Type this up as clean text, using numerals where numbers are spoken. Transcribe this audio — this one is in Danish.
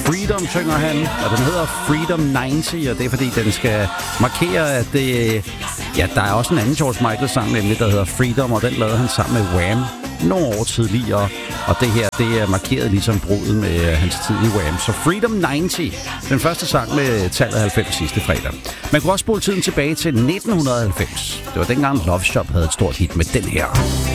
Freedom synger han, og den hedder Freedom 90, og det er fordi, den skal markere, at det... Ja, der er også en anden George Michael-sang, nemlig, der hedder Freedom, og den lavede han sammen med Wham nogle år tidligere, og det her, det er markeret ligesom bruddet med hans tid i Wham. Så Freedom 90, den første sang med tallet 90 sidste fredag. Man kunne også spole tiden tilbage til 1990. Det var dengang Love Shop havde et stort hit med den her.